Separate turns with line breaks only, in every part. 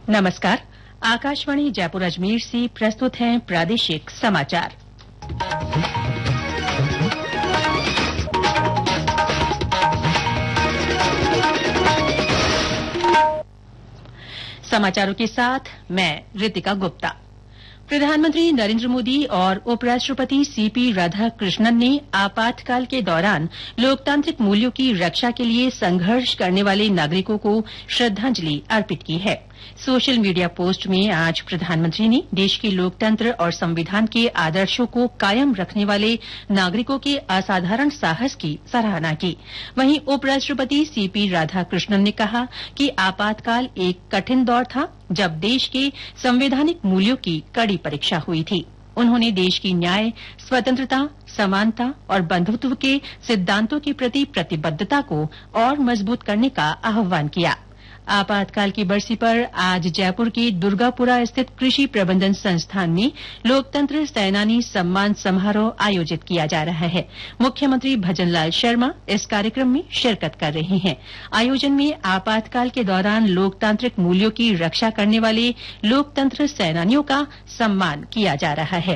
नमस्कार। आकाशवाणी जयपुर अजमेर से प्रस्तुत हैं प्रादेशिक समाचार। समाचारों के साथ मैं रितिका गुप्ता। प्रधानमंत्री नरेंद्र मोदी और उपराष्ट्रपति सीपी राधाकृष्णन ने आपातकाल के दौरान लोकतांत्रिक मूल्यों की रक्षा के लिए संघर्ष करने वाले नागरिकों को श्रद्धांजलि अर्पित की है। सोशल मीडिया पोस्ट में आज प्रधानमंत्री ने देश के लोकतंत्र और संविधान के आदर्शों को कायम रखने वाले नागरिकों के असाधारण साहस की सराहना की। वहीं उपराष्ट्रपति सीपी राधाकृष्णन ने कहा कि आपातकाल एक कठिन दौर था जब देश के संवैधानिक मूल्यों की कड़ी परीक्षा हुई थी। उन्होंने देश की न्याय, स्वतंत्रता, समानता और बंधुत्व के सिद्धांतों के प्रति प्रतिबद्धता को और मजबूत करने का आह्वान किया। आपातकाल की बरसी पर आज जयपुर के दुर्गापुरा स्थित कृषि प्रबंधन संस्थान में लोकतंत्र सेनानी सम्मान समारोह आयोजित किया जा रहा है। मुख्यमंत्री भजनलाल शर्मा इस कार्यक्रम में शिरकत कर रहे हैं। आयोजन में आपातकाल के दौरान लोकतांत्रिक मूल्यों की रक्षा करने वाले लोकतंत्र सेनानियों का सम्मान किया जा रहा है।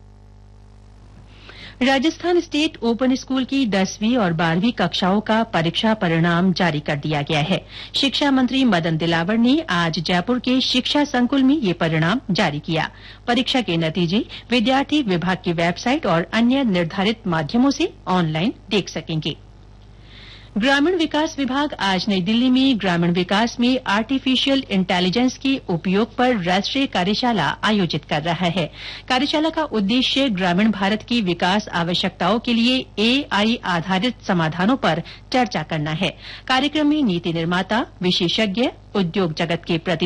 राजस्थान स्टेट ओपन स्कूल की 10वीं और 12वीं कक्षाओं का परीक्षा परिणाम जारी कर दिया गया है। शिक्षा मंत्री मदन दिलावर ने आज जयपुर के शिक्षा संकुल में ये परिणाम जारी किया। परीक्षा के नतीजे विद्यार्थी विभाग की वेबसाइट और अन्य निर्धारित माध्यमों से ऑनलाइन देख सकेंगे। ग्रामीण विकास विभाग आज नई दिल्ली में ग्रामीण विकास में आर्टिफिशियल इंटेलिजेंस के उपयोग पर राष्ट्रीय कार्यशाला आयोजित कर रहा है। कार्यशाला का उद्देश्य ग्रामीण भारत की विकास आवश्यकताओं के लिए एआई आधारित समाधानों पर चर्चा करना है। कार्यक्रम में नीति निर्माता, विशेषज्ञ, उद्योग जगत के